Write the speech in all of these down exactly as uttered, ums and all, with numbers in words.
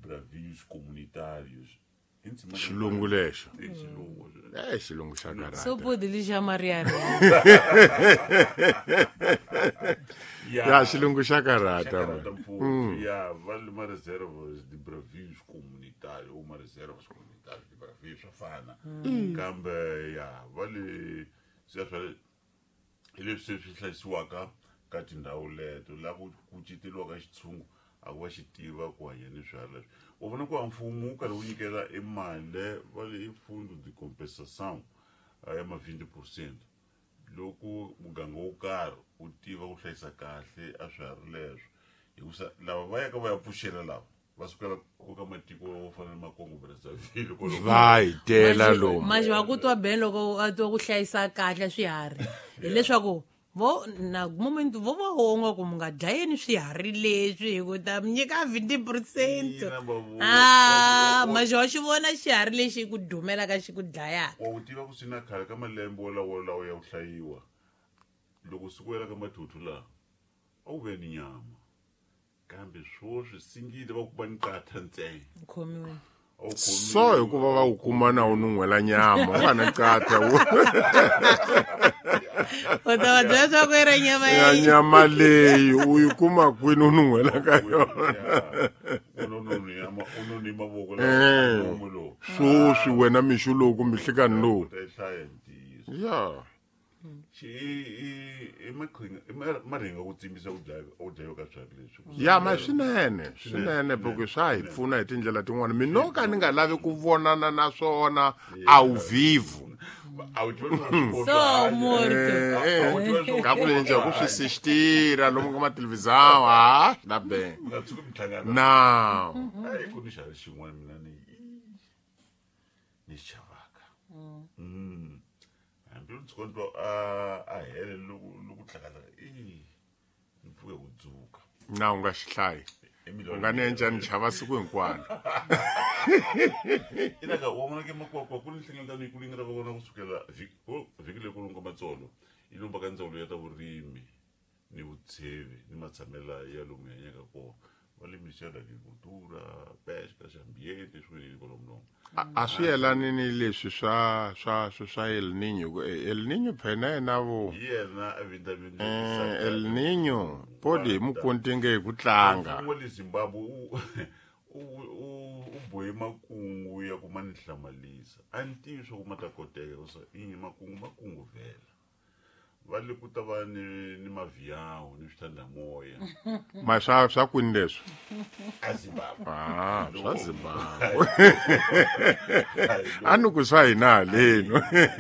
bravios comunitários. Xilungu lexo. Eh, xilungu xa karata. So pode lhe chamar Riari. Ya, xilungu xa karata. Chacarata mfumo. Ya, vale uma reservas de bravios comunitários, ou uma reservas comunitárias de bravios, só fana. Kambe, ya, vale... Se vale... Ele se hlayisiwa ka ka tindhawu leto la ku kuciteliwa ka xitshungu a ku va xi tiva ku hanya ni swiharhi leswi u vona ku va mfumo wu karhi wu nyikela e mali va le fundo de compensação ya ma vinte percent loko muganga wo karhi wu tiva ku hlayisa kahle a swiharhi leswo hikusa lava va yaka va ya pfuxela lava va sukela ku ka matiko wo fana na makongo Brazzaville va hi tela lomu Mas va ku twa ben loko a twa ku hlayisa kahle swiharhi hileswaku vo na moment vo va honga ku mi nga dlayeni swiharhi leswi hi ku ta mi nyika vinte percent ah mas wa xi vona xiharhi lexi ku dumela ka xi ku dlayaka wa wu tiva ku swi na khale ka malembe wolawo lawa ya ku hlayiwa loko sikuela ka mathutu laha a wu ve ni nyama kambe swoswi singile va ku va ni qatha ntsena khomiwe so hikuva va wu kuma na wu nun'hwela nyama u nga na qatha wu u ta va byela swa ku i ra nyama ya nyama leyi u yi kuma kwini u nun'hwela ka yona unoni mavoko swoswi wena mixu lowu kumbe nhlikani lowu ya maringa ku tsimbisa ku dlayiwa ka swiharhi leswi ya ma swinene swinene porque swa hi pfuna hi tindlela tin'wana mina no ka ni nga lavi ku vonana na swona a wu vivu so morto ka ku lenja ku swi sixtira lomu ka matelevisão ha la ben na ku ni xari xin'wana mina ni ni xavaka hambi ndzi kontwa a hele loku tlhakala ni pfuke ku dzuka na u nga xi hlayi u nga ni endla ni chava siku hinkwaro inaka wa vona ke makwakwa ku ni hlengeleta ni ku lingela va vona kusukela vhiki leyi ku lunga matsolo yi lomba ka ndzawulo ya ta vurimi ni vutshevi ni matshamela ya lomu hi hanyaka kona va le Ministério da Agricultura, Pesca, Ambiente swinene kwalomu nomu a swi yelani ni leswi swa swa swa El Niño El Niño phena yena vo yena evidently El Niño podi mu kontenge hi ku tlanga wa le Zimbabwe u u boye makungu ya ku mani hlamalisa a ni tivi swa ku mata koteka usa i makungu makungu vela vale ku ta va ni ni maviyawu ni switandhamoya ma swa swa kwini leswi a Zimbabwe ah swa Zimbabwe a ni ku swa hina haleno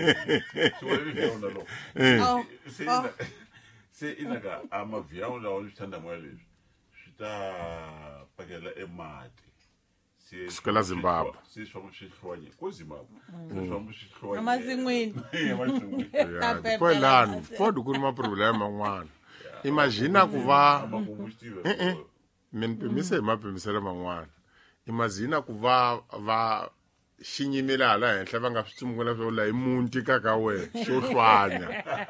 se inaka a maviyawu lawa ni switandhamoya leswi swi ta pakela e mati sukela Zimbabwe se swa swi hlonye ku Zimbabwe swa swi hlonye amasin'wini kwelani podi ku ni maproblema man'wana imagina ku va mi ni pimise hi mapimiselo man'wana imagina ku va va xinyimile hala henhla va nga swi tsumukela swo la hi munti ka ka wena xo hlwanya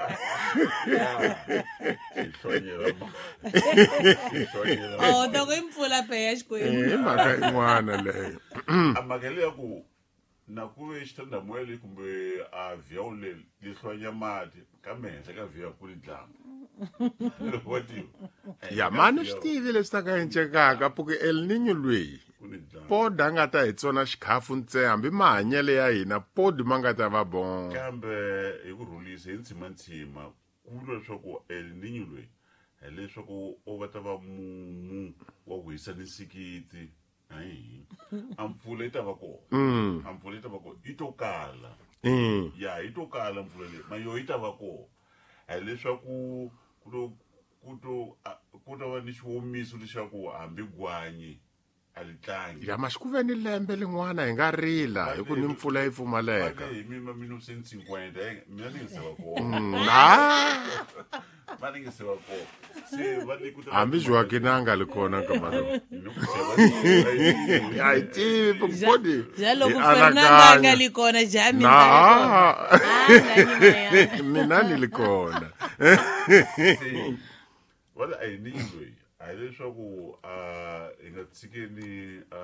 oh ta ku impfula pe ya xikwembu hi mhaka yin'wana leyo a mhaka leya ku na ku ve xitandhamoya kumbe a vhiyawu leyi li hlwanya mati kambe henhla ka vhiyawu ku ni dyambu wa tiva ya mani swi tivi leswi ta ka encekaka porque El Niño lweyi podi a nga ta hi tsona xikhafu ntsena hambi mahanyele ya hina podi ma nga ta va bon kambe hi ku rhulisa hi ntshimantsima ku vula leswaku El Niño lweyi hi leswaku o va ta va mumu wa ku hisa ni nsikiti hayi a mpfula yi ta va kona a mpfula yi ta va kona yi to kala ya yi to kala mpfula leyi ma yo yi ta va kona hi leswaku ku to ku to ku ta va ni xiwomiso lexaku hambi gwanyi a li tlangi ya ma xi ku ve ni lembe lin'wana hi nga rila hi ku ni mpfula yi pfumaleka hi mi ma minus cinquanta mina ni nge se va kona ma ni nge se va kona se va ni ku ta hambi Joaquinanga li kona nkama lowu a hi tivi podi jalo ku Fernanda nga li kona jami na mina ni li kona wala a hi ni loyi a hi leswaku a hi nga tshikeni